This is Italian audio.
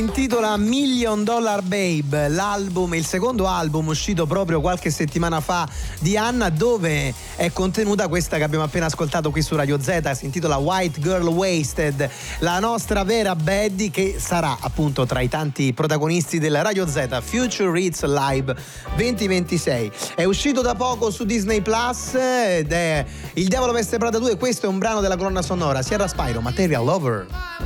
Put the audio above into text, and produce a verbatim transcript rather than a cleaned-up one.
intitola Million Dollar Babe, l'album, il secondo album uscito proprio qualche settimana fa di Anna, dove è contenuta questa che abbiamo appena ascoltato qui su Radio Z. Si intitola White Girl Wasted, la nostra vera baddie, che sarà appunto tra i tanti protagonisti del Radio Z Future Hits Live duemilaventisei. È uscito da poco su Disney Plus ed è Il Diavolo Veste Prada due. Questo è un brano della colonna sonora Sierra Spyro, Material Lover.